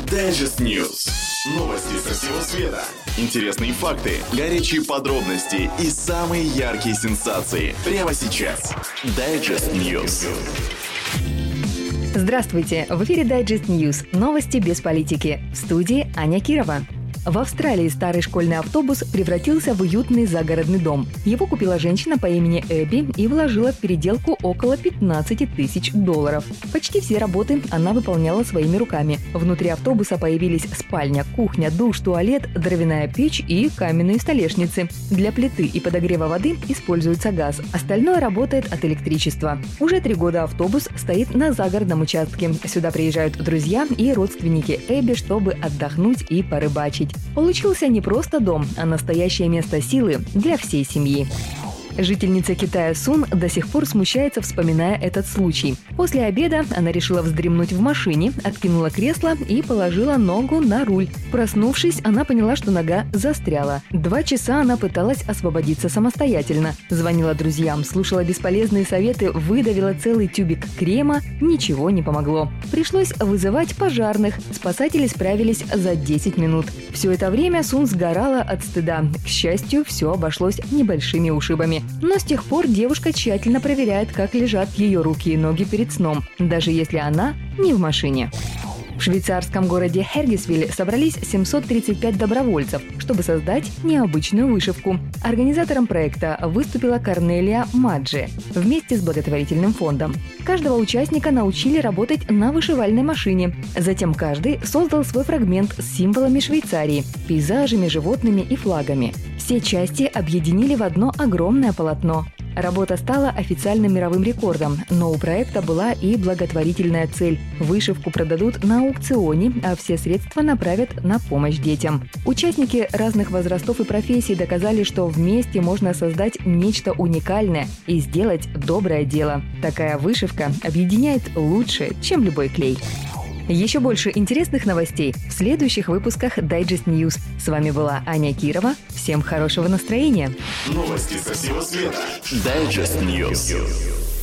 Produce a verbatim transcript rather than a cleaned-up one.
Digest News. Новости со всего света. Интересные факты, горячие подробности и самые яркие сенсации. Прямо сейчас. Digest News. Здравствуйте! В эфире Digest News. Новости без политики. В студии Аня Кирова. В Австралии старый школьный автобус превратился в уютный загородный дом. Его купила женщина по имени Эбби и вложила в переделку около пятнадцать тысяч долларов. Почти все работы она выполняла своими руками. Внутри автобуса появились спальня, кухня, душ, туалет, дровяная печь и каменные столешницы. Для плиты и подогрева воды используется газ. Остальное работает от электричества. Уже три года автобус стоит на загородном участке. Сюда приезжают друзья и родственники Эбби, чтобы отдохнуть и порыбачить. Получился не просто дом, а настоящее место силы для всей семьи. Жительница Китая Сун до сих пор смущается, вспоминая этот случай. После обеда она решила вздремнуть в машине, откинула кресло и положила ногу на руль. Проснувшись, она поняла, что нога застряла. Два часа она пыталась освободиться самостоятельно. Звонила друзьям, слушала бесполезные советы, выдавила целый тюбик крема. Ничего не помогло. Пришлось вызывать пожарных. Спасатели справились за десять минут. Все это время Сун сгорала от стыда. К счастью, все обошлось небольшими ушибами. Но с тех пор девушка тщательно проверяет, как лежат ее руки и ноги перед сном, даже если она не в машине. В швейцарском городе Хергисвиль собрались семьсот тридцать пять добровольцев, чтобы создать необычную вышивку. Организатором проекта выступила Корнелия Маджи вместе с благотворительным фондом. Каждого участника научили работать на вышивальной машине. Затем каждый создал свой фрагмент с символами Швейцарии, пейзажами, животными и флагами. Все части объединили в одно огромное полотно. Работа стала официальным мировым рекордом, но у проекта была и благотворительная цель. Вышивку продадут на аукционе, а все средства направят на помощь детям. Участники разных возрастов и профессий доказали, что вместе можно создать нечто уникальное и сделать доброе дело. Такая вышивка объединяет лучше, чем любой клей. Еще больше интересных новостей в следующих выпусках Digest News. С вами была Аня Кирова. Всем хорошего настроения. Новости со всего света. Digest News.